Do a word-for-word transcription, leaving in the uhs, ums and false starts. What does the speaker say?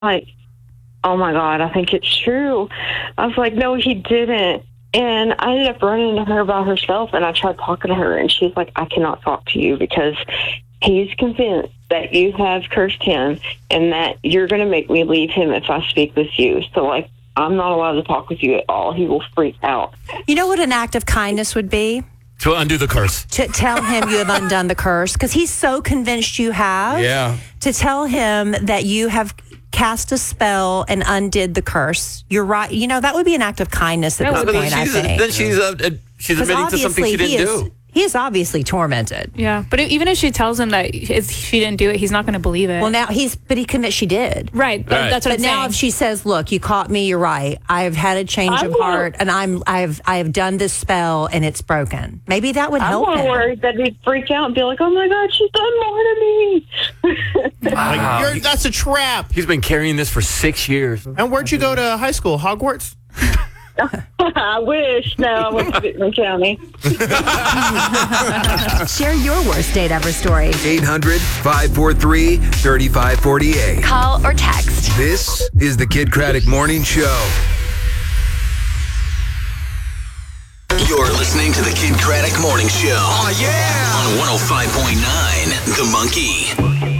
like, oh my God, I think it's true. I was like, no, he didn't. And I ended up running to her by herself, and I tried talking to her, and she's like, I cannot talk to you because he's convinced that you have cursed him and that you're going to make me leave him if I speak with you. So, like, I'm not allowed to talk with you at all. He will freak out. You know what an act of kindness would be? To undo the curse. To tell him you have undone the curse, because he's so convinced you have. Yeah. To tell him that you have cast a spell and undid the curse. You're right. You know, that would be an act of kindness at No, this but point, I she's, think. then she's, uh, uh, she's 'Cause admitting to something she obviously didn't he is- do. He is obviously tormented. Yeah, but even if she tells him that it's, she didn't do it, he's not going to believe it. Well, now he's, but he commits she did. Right, but Right. that's what But I'm now, saying. if she says, "Look, you caught me. You're right. I've had a change I'm of more- heart, and I'm, I've, I have done this spell, and it's broken." Maybe that would I'm help more him. worried that he'd freak out and be like, oh my God, she's done more to me. Wow. You're, that's a trap. He's been carrying this for six years. And where'd you go to high school? Hogwarts? I wish. No, I went to Whitman County. Share your worst date ever story. eight hundred, five four three, three five four eight. Call or text. This is the Kid Craddock Morning Show. You're listening to the Kid Craddock Morning Show. Oh, yeah. On one oh five point nine, The Monkey.